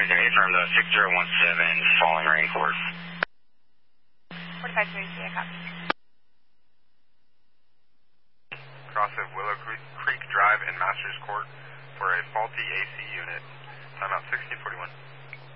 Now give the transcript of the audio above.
from the 6017 Falling Rain Court. 4523, I copy. Cross of Willow Creek Drive in Masters Court for a faulty AC unit. Timeout 1641.